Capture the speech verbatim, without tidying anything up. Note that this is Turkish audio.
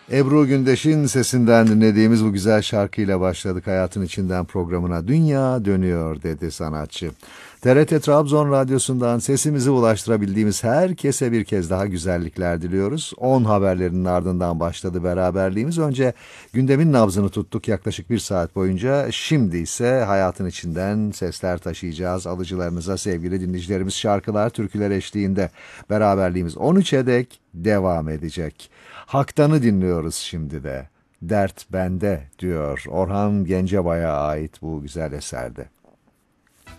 Ebru Gündeş'in sesinden dinlediğimiz bu güzel şarkıyla başladık Hayatın İçinden programına. Dünya dönüyor dedi sanatçı. T R T Trabzon Radyosu'ndan sesimizi ulaştırabildiğimiz herkese bir kez daha güzellikler diliyoruz. on haberlerinin ardından başladı beraberliğimiz. Önce gündemin nabzını tuttuk yaklaşık bir saat boyunca. Şimdi ise hayatın içinden sesler taşıyacağız. Alıcılarınıza sevgili dinleyicilerimiz şarkılar, türküler eşliğinde beraberliğimiz on üçe dek devam edecek. Haktan'ı dinliyoruz şimdi de. Dert bende diyor Orhan Gencebay'a ait bu güzel eserde.